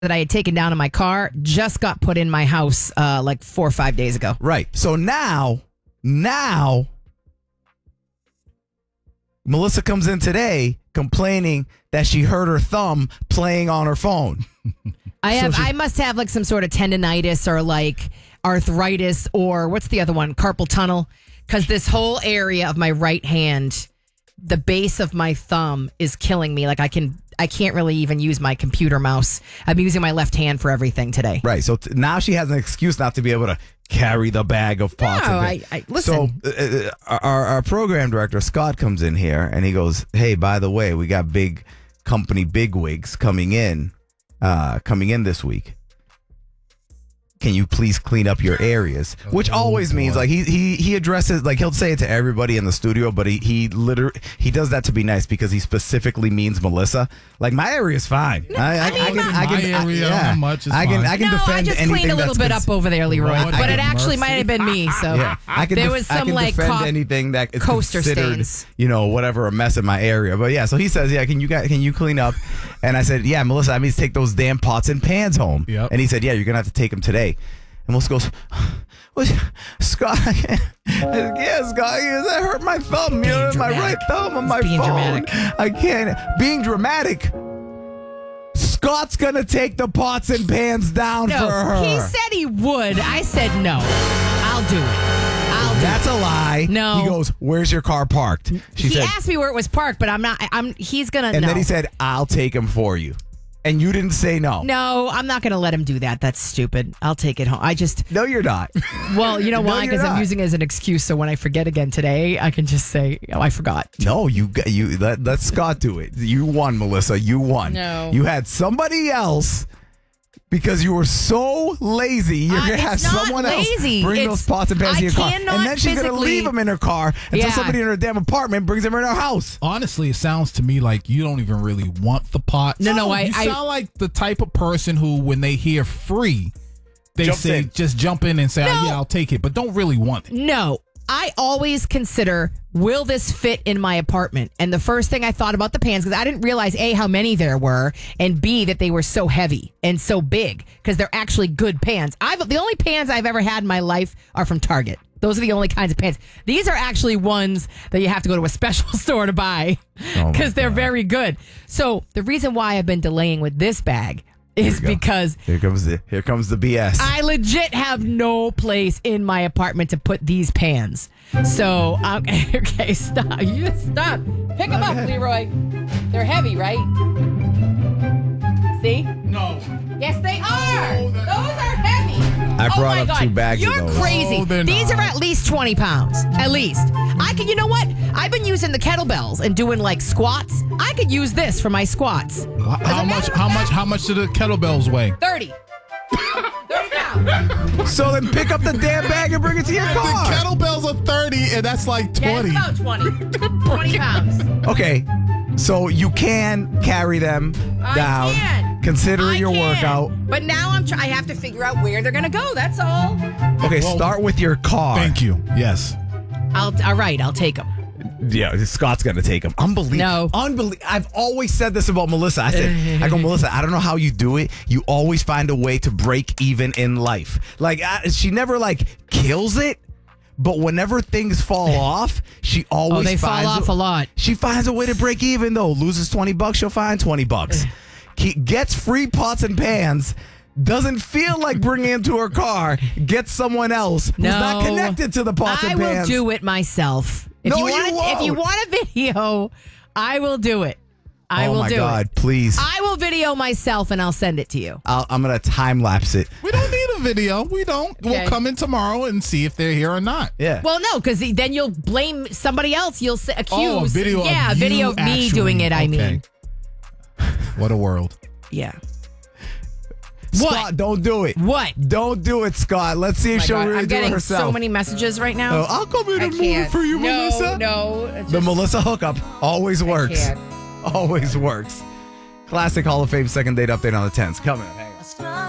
that I had taken down in my car just got put in my house like 4 or 5 days ago. Right. So now, Melissa comes in today complaining that she hurt her thumb playing on her phone. I must have like some sort of tendonitis or like arthritis or what's the other one? Carpal tunnel. Because this whole area of my right hand, the base of my thumb is killing me. Like I can't really even use my computer mouse. I'm using my left hand for everything today. Right. So now she has an excuse not to be able to carry the bag of pots. No, listen. So our program director, Scott, comes in here and he goes, hey, by the way, we got big company bigwigs coming in this week. Can you please clean up your areas? Which always means like he addresses, like he'll say it to everybody in the studio, but he does that to be nice because he specifically means Melissa. Like my area is fine. I can defend I just anything cleaned a little bit up over there, Leroy. But it actually might have been me. So there was some like defend anything that is coaster considered, stains. Whatever, a mess in my area. But yeah, so he says, yeah, can you clean up? And I said, yeah, Melissa, I mean, take those damn pots and pans home. Yep. And he said, yeah, you're gonna have to take them today. And Melissa goes, Scott, yeah, Scott, that hurt my thumb, my right thumb on my phone. Dramatic. I can't. Being dramatic. Scott's gonna take the pots and pans down for her. He said he would. I said no. I'll do it. That's a lie. No. He goes, where's your car parked? He said, asked me where it was parked, but I'm not. He's gonna. And no. then he said, I'll take him for you. And you didn't say no. No, I'm not going to let him do that. That's stupid. I'll take it home. No, you're not. Well, you know No, why? you're Because I'm not. using it as an excuse. So when I forget again today, I can just say, "Oh, I forgot." No, let Scott do it. You won, Melissa. You won. No. You had somebody else because you were so lazy. You're going to have it's not someone lazy. else bring those pots and pans in your car. cannot And then she's going to physically- leave them in her car until Yeah. somebody in her damn apartment brings them in her house. Honestly, it sounds to me like you don't even really want the pots. No, You sound like the type of person who, when they hear free, they Jumps say, in. just jump in and say, No. oh, yeah, I'll take it, but don't really want it. No, I always consider, will this fit in my apartment? And the first thing I thought about the pans, because I didn't realize, A, how many there were, and B, that they were so heavy and so big, because they're actually good pans. The only pans I've ever had in my life are from Target. Those are the only kinds of pans. These are actually ones that you have to go to a special store to buy, because they're very good. So the reason why I've been delaying with this bag is because Here comes the BS. I legit have no place in my apartment to put these pans. So, okay, stop. You just stop. Pick them up, Leroy. They're heavy, right? See? No. Yes, they are. Those are heavy. I brought my up God. 2 bags You're of those. crazy. No, they're These not. are at least 20 pounds. At least. You know what? I've been using the kettlebells and doing like squats. I could use this for my squats. How much do the kettlebells weigh? 30. 30 pounds. So then pick up the damn bag and bring it to your The car. kettlebells are 30, and that's like 20. Yeah, it's about 20. 20 pounds. Okay, so you can carry them down. I can. Consider your can. workout. But now I have to figure out where they're going to go. That's all. Okay, Well, start with your car. Thank you. Yes. All right, I'll take them. Yeah, Scott's gonna take them. No. I've always said this about Melissa. I go, Melissa, I don't know how you do it. You always find a way to break even in life. Like she never kills it, but whenever things fall off, she always they fall off a lot. She finds a way to break even though. Loses $20, she'll find $20. Gets free pots and pans. Doesn't feel like bringing him to her car. Gets someone else who's not connected to the pots and pans. I will do it myself. If No, you you won't. If you want a video, I will do it. I will do Oh my God, it. please. I will video myself and I'll send it to you. I'm going to time lapse it. We don't need a video. We don't. Okay. We'll come in tomorrow and see if they're here or not. Yeah. Well, no, because then you'll blame somebody else. You'll accuse. Oh, a video of yeah, you video of me actually- doing it. I okay. mean, What a world. yeah. Scott, don't do it. What? Don't do it, Scott. Let's see if My she'll God, really I'm do it getting herself. so many messages right now. Oh, I'll come in I and move it can't. for you, Melissa. No. The Melissa hookup always works. can't. Always works. Classic Hall of Fame second date update on the 10s. Coming up. Hang on.